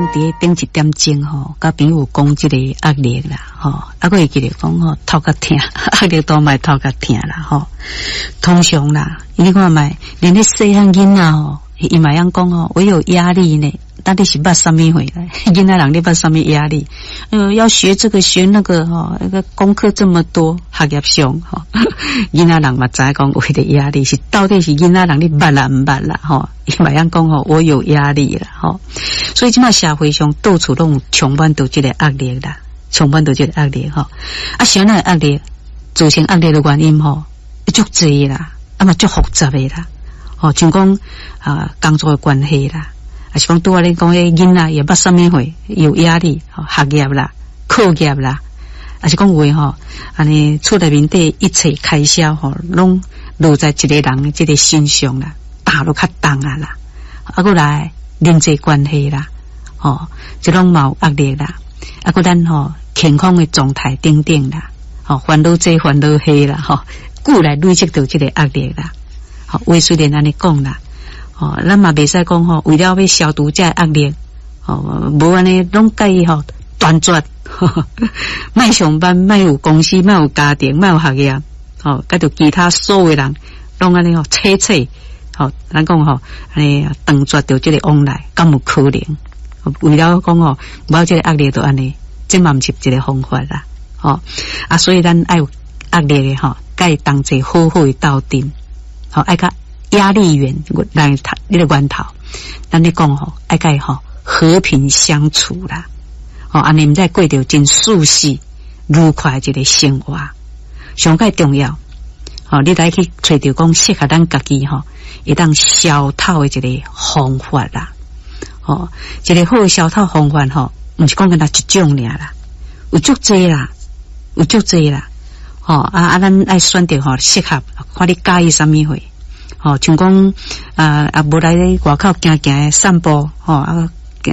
伫顶一点钟吼，甲朋友讲即个压力啦，吼，啊，我会记得讲吼，头壳痛，压力多买头壳痛啦，吼。通常啦，你看卖，连咧细汉囡仔吼，伊嘛样讲吼，我有压力呢。到底是捌什么回来？囡仔人你捌什么压力？要学这个学那个吼，那个功课这么多，学业上吼，囡仔人嘛知讲为的压力是到底是囡仔人你捌啦唔捌啦吼？伊嘛样讲吼，我有压力啦吼，所以即马社会上到处拢充满到这个压力啦，充满到这个压力吼。啊，啥那压力造成压力的原因吼，足济啦，啊嘛足复杂的啦，吼，像讲工作的关系啦。还是讲拄仔咧讲迄囡仔也捌什么会有压力，学业啦、课业啦，还是讲话吼，安尼厝内面底一切开销吼，拢落在一个人即个身上啦，打落较重啊啦，啊过来人际关系啦，吼，即种嘛有压力啦，啊过咱吼健康的状态等等啦，吼烦恼这烦恼那啦，吼，故来累积到即个压力啦，吼，话虽然安尼讲啦。哦，咱嘛袂使讲吼，为了要消除这压力，哦，无安尼拢介意吼断绝，卖上班，卖有公司，卖有家庭，卖有学业，哦，甲着其他所有人拢安尼吼切，吼，咱讲吼，安尼断绝着这个往来，敢有可能？为了讲吼，无这个压力就安尼，这嘛毋是一个方法啦，吼啊，所以咱爱有压力的吼，该当做好好的斗阵，吼爱甲。压力源来你的源头，咱咧讲吼，爱甲吼和平相处啦，哦，安尼毋再过着真舒适、愉快一个生活，上介重要。哦，你来去找着讲适合咱家己吼，会当消透的一个方法啦。哦，一个好的消透方法吼，毋是讲跟他一种尔啦，有足济啦，有足济啦。哦，咱爱选择吼适合，看你介意什么货。哦，像讲无来外口行散步，吼